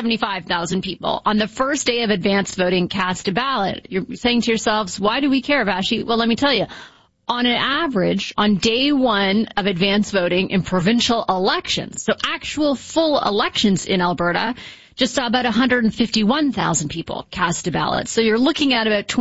75,000 people on the first day of advanced voting cast a ballot. You're saying to yourselves, why do we care, Vashi? Well, let me tell you. On an average, on day one of advanced voting in provincial elections, so actual full elections in Alberta, just saw about 151,000 people cast a ballot. So you're looking at about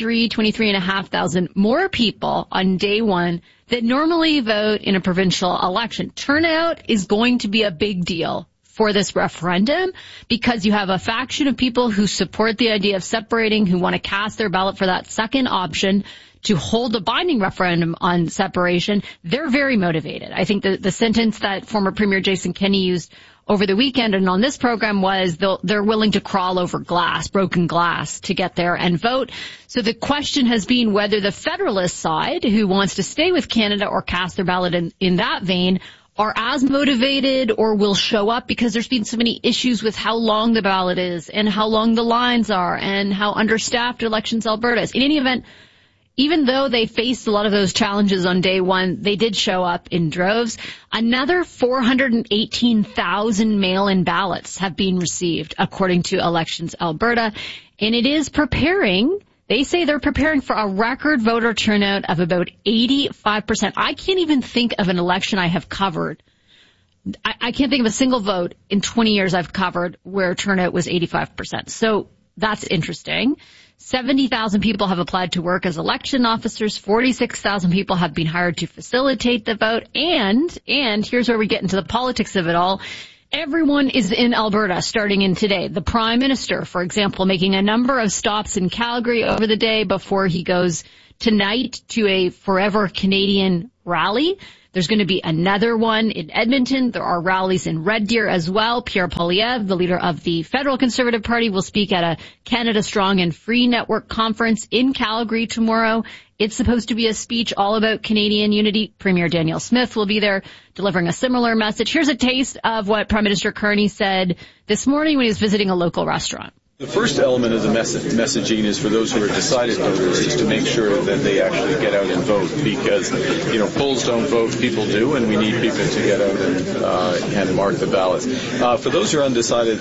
23,500 more people on day one that normally vote in a provincial election. Turnout is going to be a big deal for this referendum because you have a faction of people who support the idea of separating, who want to cast their ballot for that second option to hold a binding referendum on separation. They're very motivated. I think the sentence that former Premier Jason Kenney used over the weekend and on this program was they're willing to crawl over broken glass to get there and vote. So the question has been whether the Federalist side, who wants to stay with Canada or cast their ballot in that vein, are as motivated or will show up, because there's been so many issues with how long the ballot is and how long the lines are and how understaffed Elections Alberta is. In any event, even though they faced a lot of those challenges on day one, they did show up in droves. Another 418,000 mail-in ballots have been received, according to Elections Alberta. And it is preparing, they say they're preparing for a record voter turnout of about 85%. I can't even think of an election I have covered. I can't think of a single vote in 20 years I've covered where turnout was 85%. So that's interesting. 70,000 people have applied to work as election officers. 46,000 people have been hired to facilitate the vote. And here's where we get into the politics of it all. Everyone is in Alberta starting in today. The Prime Minister, for example, making a number of stops in Calgary over the day before he goes tonight to a Forever Canadian rally. There's going to be another one in Edmonton. There are rallies in Red Deer as well. Pierre Poilievre, the leader of the Federal Conservative Party, will speak at a Canada Strong and Free Network conference in Calgary tomorrow. It's supposed to be a speech all about Canadian unity. Premier Danielle Smith will be there delivering a similar message. Here's a taste of what Prime Minister Carney said this morning when he was visiting a local restaurant. The first element of the messaging is for those who are decided voters, is to make sure that they actually get out and vote, because, polls don't vote, people do, and we need people to get out and mark the ballots. For those who are undecided,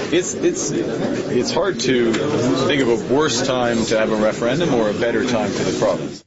it's hard to think of a worse time to have a referendum or a better time for the province.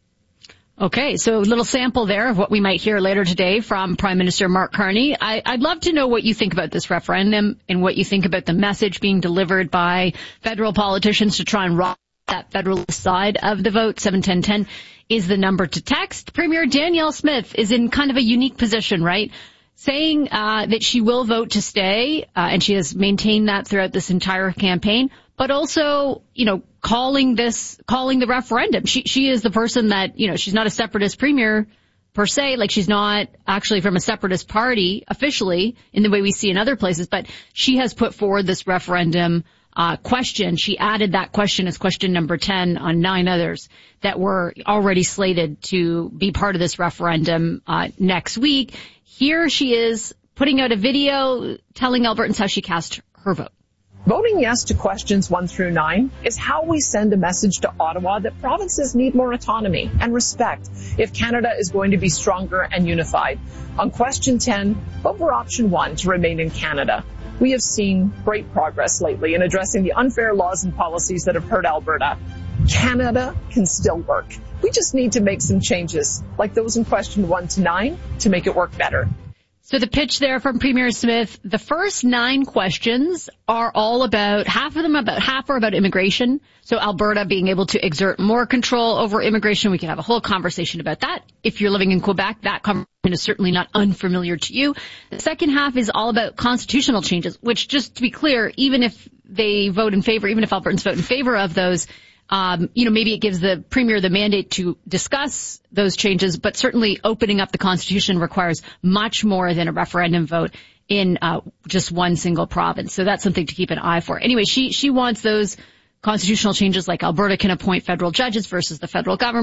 Okay, so a little sample there of what we might hear later today from Prime Minister Mark Carney. I'd love to know what you think about this referendum and what you think about the message being delivered by federal politicians to try and rock that Federalist side of the vote. 71010 is the number to text. Premier Danielle Smith is in kind of a unique position, right? Saying that she will vote to stay, and she has maintained that throughout this entire campaign, but also, calling the referendum. She is the person that, she's not a separatist premier per se, like she's not actually from a separatist party officially in the way we see in other places, but she has put forward this referendum question. She added that question as question number 10 on 9 others that were already slated to be part of this referendum next week. Here she is putting out a video telling Albertans how she cast her vote. Voting yes to questions 1 through 9 is how we send a message to Ottawa that provinces need more autonomy and respect if Canada is going to be stronger and unified. On question 10, vote for option 1 to remain in Canada. We have seen great progress lately in addressing the unfair laws and policies that have hurt Alberta. Canada can still work. We just need to make some changes, like those in question 1 to 9, to make it work better. So the pitch there from Premier Smith, the first 9 questions are all about, half are about immigration. So Alberta being able to exert more control over immigration. We can have a whole conversation about that. If you're living in Quebec, that conversation is certainly not unfamiliar to you. The second half is all about constitutional changes, which, just to be clear, even if they vote in favor, even if Albertans vote in favor of those, maybe it gives the Premier the mandate to discuss those changes, but certainly opening up the Constitution requires much more than a referendum vote in just one single province. So that's something to keep an eye for. Anyway, she wants those constitutional changes, like Alberta can appoint federal judges versus the federal government.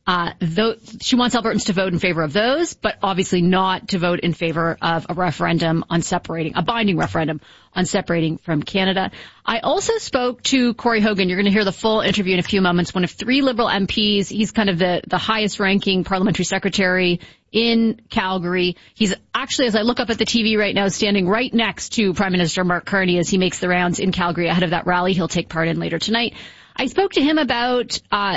She wants Albertans to vote in favor of those, but obviously not to vote in favor of a referendum on separating, a binding referendum on separating from Canada. I also spoke to Corey Hogan. You're going to hear the full interview in a few moments. One of 3 Liberal MPs. He's kind of the highest ranking parliamentary secretary in Calgary. He's actually, as I look up at the TV right now, standing right next to Prime Minister Mark Carney as he makes the rounds in Calgary ahead of that rally he'll take part in later tonight. I spoke to him about,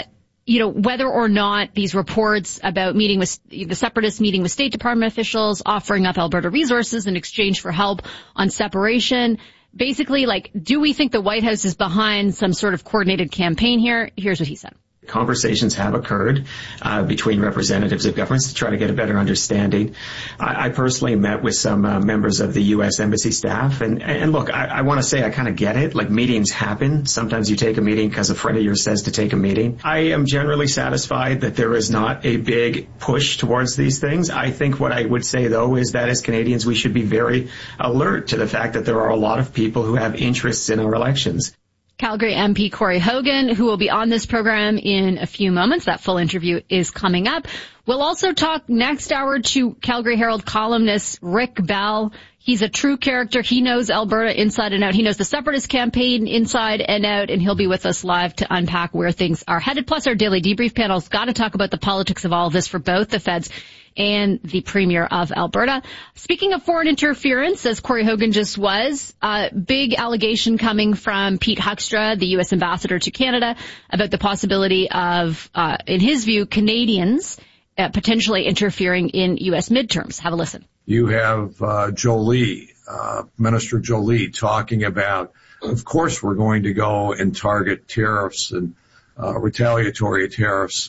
whether or not these reports about meeting with the separatists meeting with State Department officials, offering up Alberta resources in exchange for help on separation. Basically, do we think the White House is behind some sort of coordinated campaign here? Here's what he said. Conversations have occurred between representatives of governments to try to get a better understanding. I personally met with some members of the U.S. Embassy staff. And look, I want to say I kind of get it. Meetings happen. Sometimes you take a meeting because a friend of yours says to take a meeting. I am generally satisfied that there is not a big push towards these things. I think what I would say, though, is that as Canadians, we should be very alert to the fact that there are a lot of people who have interests in our elections. Calgary MP Corey Hogan, who will be on this program in a few moments. That full interview is coming up. We'll also talk next hour to Calgary Herald columnist Rick Bell. He's a true character. He knows Alberta inside and out. He knows the Separatist campaign inside and out, and he'll be with us live to unpack where things are headed. Plus, our daily debrief panel's got to talk about the politics of all of this for both the feds and the Premier of Alberta. Speaking of foreign interference, as Corey Hogan just was, big allegation coming from Pete Huckstra, the U.S. ambassador to Canada, about the possibility of, in his view, Canadians potentially interfering in U.S. midterms. Have a listen. You have Jolie, Minister Jolie, talking about, of course, we're going to go and target tariffs and retaliatory tariffs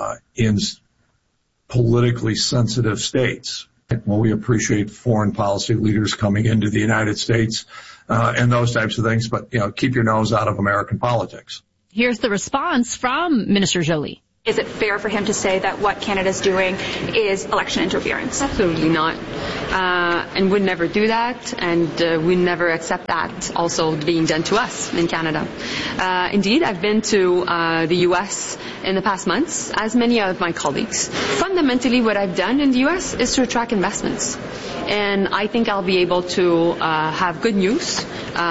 in politically sensitive states. Well, we appreciate foreign policy leaders coming into the United States and those types of things, but, keep your nose out of American politics. Here's the response from Minister Jolie. Is it fair for him to say that what Canada's doing is election interference? Absolutely not. And we'd never do that, and we never accept that also being done to us in Canada. Indeed, I've been to the U.S. in the past months, as many of my colleagues. Fundamentally, what I've done in the U.S. is to attract investments. And I think I'll be able to have good news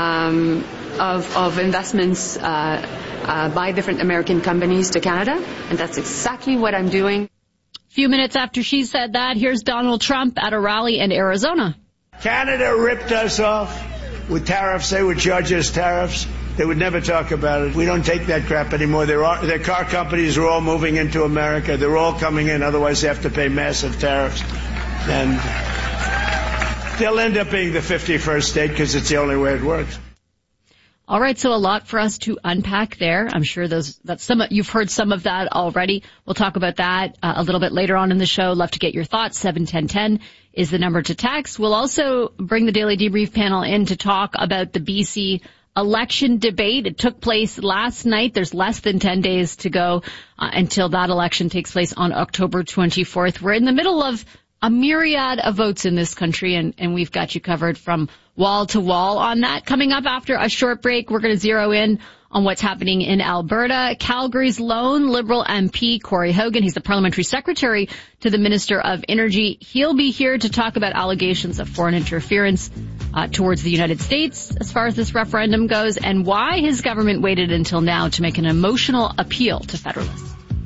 of investments by different American companies to Canada, and that's exactly what I'm doing. A few minutes after she said that, here's Donald Trump at a rally in Arizona. Canada ripped us off with tariffs. They would charge us tariffs. They would never talk about it. We don't take that crap anymore. Their car companies are all moving into America. They're all coming in. Otherwise, they have to pay massive tariffs. And they'll end up being the 51st state because it's the only way it works. All right, so a lot for us to unpack there. I'm sure you've heard some of that already. We'll talk about that a little bit later on in the show. Love to get your thoughts. 71010 is the number to text. We'll also bring the Daily Debrief panel in to talk about the BC election debate. It took place last night. There's less than 10 days to go until that election takes place on October 24th. We're in the middle of a myriad of votes in this country, and we've got you covered from wall to wall on that. Coming up after a short break, we're going to zero in on what's happening in Alberta. Calgary's lone Liberal MP, Corey Hogan, he's the parliamentary secretary to the Minister of Energy. He'll be here to talk about allegations of foreign interference towards the United States as far as this referendum goes, and why his government waited until now to make an emotional appeal to Federalists.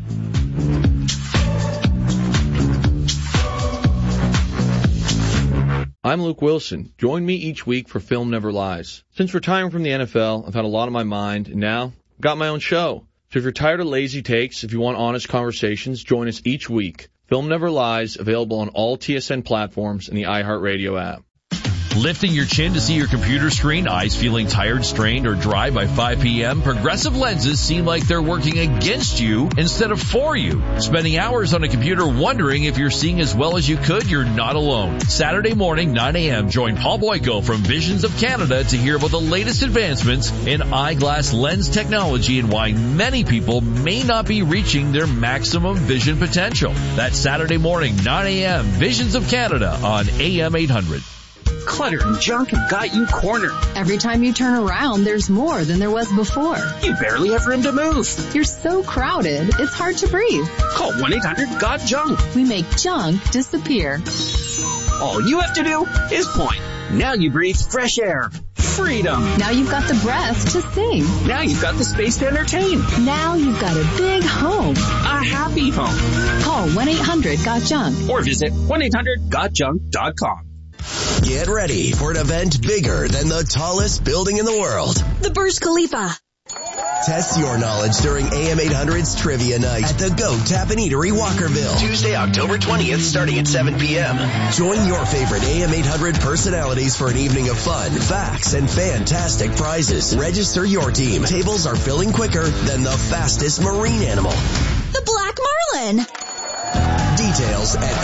I'm Luke Wilson. Join me each week for Film Never Lies. Since retiring from the NFL, I've had a lot on my mind, and now I've got my own show. So if you're tired of lazy takes, if you want honest conversations, join us each week. Film Never Lies, available on all TSN platforms and the iHeartRadio app. Lifting your chin to see your computer screen, eyes feeling tired, strained, or dry by 5 p.m., Progressive lenses seem like they're working against you instead of for you. Spending hours on a computer wondering if you're seeing as well as you could, you're not alone. Saturday morning, 9 a.m., join Paul Boyko from Visions of Canada to hear about the latest advancements in eyeglass lens technology and why many people may not be reaching their maximum vision potential. That's Saturday morning, 9 a.m., Visions of Canada on AM 800. Clutter and junk have got you cornered. Every time you turn around, there's more than there was before. You barely have room to move. You're so crowded, it's hard to breathe. Call 1-800-GOT-JUNK. We make junk disappear. All you have to do is point. Now you breathe fresh air. Freedom. Now you've got the breath to sing. Now you've got the space to entertain. Now you've got a big home. A happy home. Call 1-800-GOT-JUNK. Or visit 1-800-GOTJUNK.com. Get ready for an event bigger than the tallest building in the world. The Burj Khalifa. Test your knowledge during AM 800's Trivia Night at the Goat Tap and Eatery, Walkerville. Tuesday, October 20th, starting at 7 p.m. Join your favorite AM 800 personalities for an evening of fun, facts, and fantastic prizes. Register your team. Tables are filling quicker than the fastest marine animal. The Black Marlin. Details at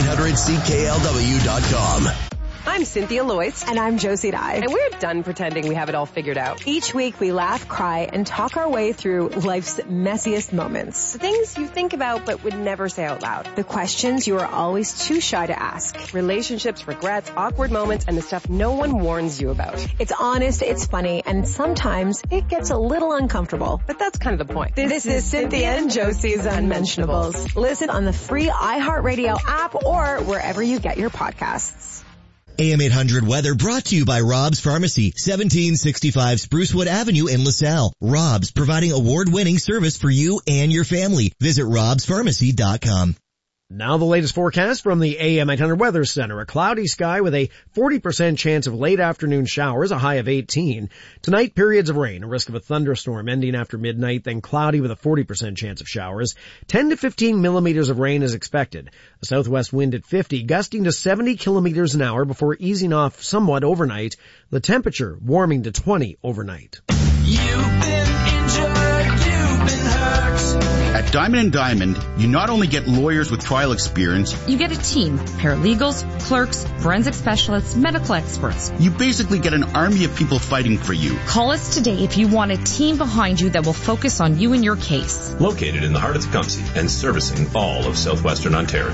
am800cklw.com. I'm Cynthia Loyce. And I'm Josie Dye. And we're done pretending we have it all figured out. Each week we laugh, cry, and talk our way through life's messiest moments. The things you think about but would never say out loud. The questions you are always too shy to ask. Relationships, regrets, awkward moments, and the stuff no one warns you about. It's honest, it's funny, and sometimes it gets a little uncomfortable. But that's kind of the point. This is Cynthia and Josie's Unmentionables. Listen on the free iHeartRadio app or wherever you get your podcasts. AM 800 weather brought to you by Rob's Pharmacy, 1765 Sprucewood Avenue in LaSalle. Rob's, providing award-winning service for you and your family. Visit robspharmacy.com. Now the latest forecast from the AM 800 Weather Center. A cloudy sky with a 40% chance of late afternoon showers, a high of 18. Tonight, periods of rain, a risk of a thunderstorm ending after midnight, then cloudy with a 40% chance of showers. 10 to 15 millimeters of rain is expected. A southwest wind at 50, gusting to 70 kilometers an hour before easing off somewhat overnight. The temperature warming to 20 overnight. You've been injured, you've been hurt. At Diamond & Diamond, you not only get lawyers with trial experience, you get a team, paralegals, clerks, forensic specialists, medical experts. You basically get an army of people fighting for you. Call us today if you want a team behind you that will focus on you and your case. Located in the heart of Tecumseh and servicing all of southwestern Ontario.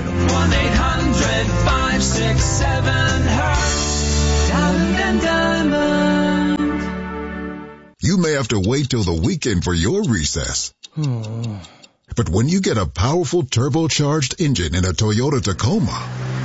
1-800-567-HURT. Diamond & Diamond. You may have to wait till the weekend for your recess. But when you get a powerful turbocharged engine in a Toyota Tacoma,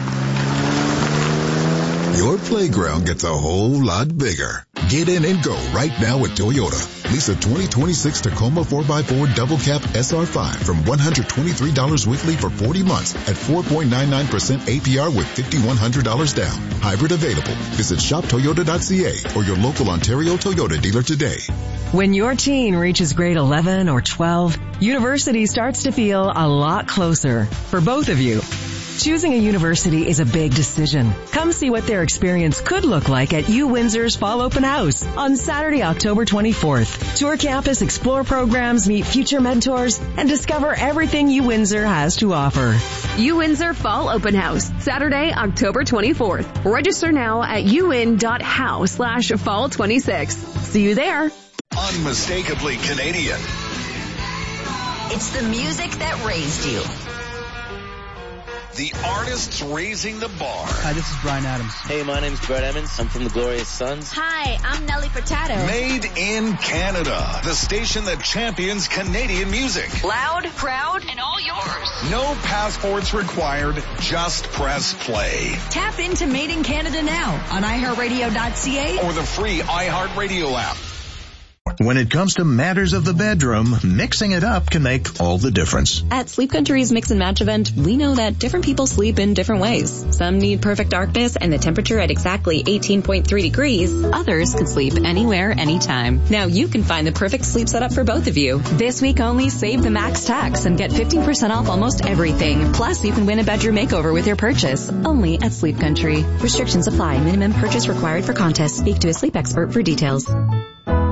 your playground gets a whole lot bigger. Get in and go right now at Toyota. Lease a 2026 Tacoma 4x4 double cab SR5 from $123 weekly for 40 months at 4.99% APR with $5,100 down. Hybrid available. Visit shoptoyota.ca or your local Ontario Toyota dealer today. When your teen reaches grade 11 or 12, university starts to feel a lot closer for both of you. Choosing a university is a big decision. Come see what their experience could look like at U Windsor's Fall Open House on Saturday, October 24th. Tour campus, explore programs, meet future mentors, and discover everything U Windsor has to offer. U Windsor Fall Open House, Saturday, October 24th. Register now at uwin.how/fall26. See you there. Unmistakably Canadian. It's the music that raised you. The artists raising the bar. Hi, this is Bryan Adams. Hey, my name's Brett Emmons. I'm from the Glorious Sons. Hi, I'm Nelly Furtado. Made in Canada. The station that champions Canadian music. Loud, proud, and all yours. No passports required. Just press play. Tap into Made in Canada now on iHeartRadio.ca or the free iHeartRadio app. When it comes to matters of the bedroom, mixing it up can make all the difference. At Sleep Country's Mix and Match event, we know that different people sleep in different ways. Some need perfect darkness and the temperature at exactly 18.3 degrees. Others could sleep anywhere, anytime. Now you can find the perfect sleep setup for both of you. This week only, save the max tax and get 15% off almost everything. Plus, you can win a bedroom makeover with your purchase. Only at Sleep Country. Restrictions apply. Minimum purchase required for contest. Speak to a sleep expert for details.